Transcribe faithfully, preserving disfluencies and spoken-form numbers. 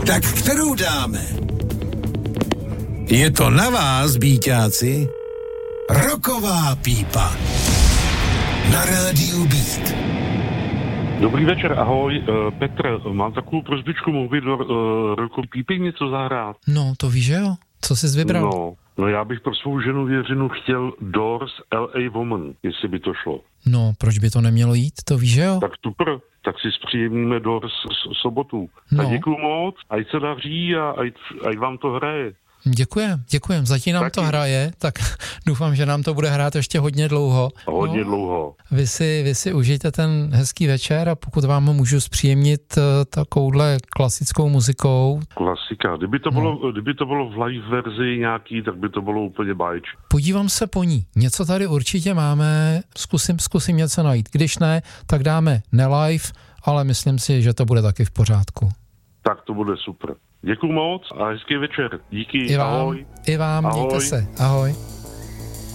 Tak kterou dáme? Je to na vás, býťáci. Rocková pípa. Na rádiu Beat. Dobrý večer, ahoj. Petr, mám takovou prosbičku, mohl by do uh, Rockový pípy něco zahrát? No, to víš, že jo? Co jsi vybral? No, no já bych pro svou ženu věřinu chtěl Doors L A Woman, jestli by to šlo. No, proč by to nemělo jít, to víš, že jo? Tak super, tak si zpříjemníme Doors s sobotu. No. A děkuju moc, ať se daří a ať, ať vám to hraje. Děkujem, děkujem, zatím nám Taky. to hraje, tak doufám, že nám to bude hrát ještě hodně dlouho. A hodně no, dlouho. Vy si, vy si užijte ten hezký večer a pokud vám ho můžu zpříjemnit uh, takovouhle klasickou muzikou. Klasika, kdyby to, no. bylo, kdyby to bylo v live verzi nějaký, tak by to bylo úplně bajč. Podívám se po ní, něco tady určitě máme, zkusím, zkusím něco najít, když ne, tak dáme nelive, ale myslím si, že to bude taky v pořádku. Tak to bude super. Děkuju moc a hezký večer. Díky, I vám, ahoj. I vám, ahoj. mějte se, ahoj.